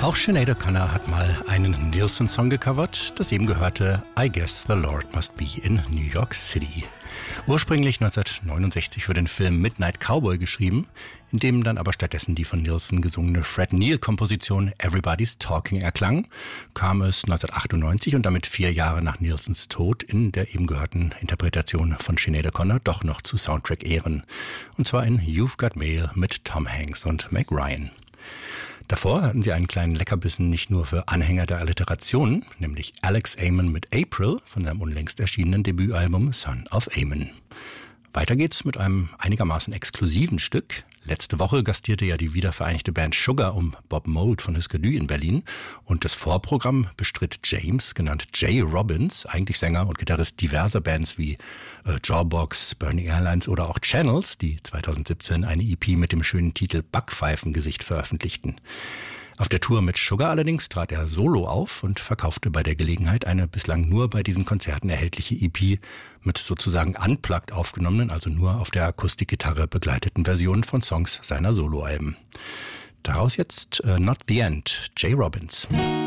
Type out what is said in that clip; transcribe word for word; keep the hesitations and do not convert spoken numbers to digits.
Auch Sinead O'Connor hat mal einen Nilsson-Song gecovert, das eben gehörte I Guess the Lord Must Be in New York City. Ursprünglich neunzehnhundertneunundsechzig für den Film Midnight Cowboy geschrieben, in dem dann aber stattdessen die von Nilsson gesungene Fred Neil-Komposition Everybody's Talking erklang, kam es neunzehnhundertachtundneunzig und damit vier Jahre nach Nilssons Tod in der eben gehörten Interpretation von Sinead O'Connor doch noch zu Soundtrack-Ehren. Und zwar in You've Got Mail mit Tom Hanks und Meg Ryan. Davor hatten sie einen kleinen Leckerbissen nicht nur für Anhänger der Alliteration, nämlich Alex Amon mit April von seinem unlängst erschienenen Debütalbum Son of Amon. Weiter geht's mit einem einigermaßen exklusiven Stück. Letzte Woche gastierte ja die wiedervereinigte Band Sugar um Bob Mould von Husker Du in Berlin und das Vorprogramm bestritt James, genannt Jay Robbins, eigentlich Sänger und Gitarrist diverser Bands wie äh, Jawbox, Burning Airlines oder auch Channels, die zweitausendsiebzehn eine E P mit dem schönen Titel Backpfeifengesicht veröffentlichten. Auf der Tour mit Sugar allerdings trat er solo auf und verkaufte bei der Gelegenheit eine bislang nur bei diesen Konzerten erhältliche E P mit sozusagen unplugged aufgenommenen, also nur auf der Akustikgitarre begleiteten Versionen von Songs seiner Soloalben. Daraus jetzt uh, Not the End, Jay Robbins.